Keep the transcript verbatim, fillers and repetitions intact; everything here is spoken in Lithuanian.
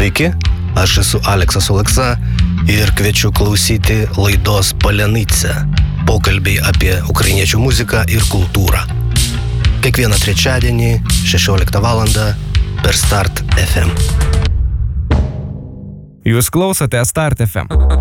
Sveiki, aš esu Aleksas Oleksa ir kviečiu klausyti laidos Palenice. Pokalbiai apie ukrainiečių muziką ir kultūrą. Kiekvieną trečiadienį šešioliktą valandą per Start F M. Jūs klausote Start F M.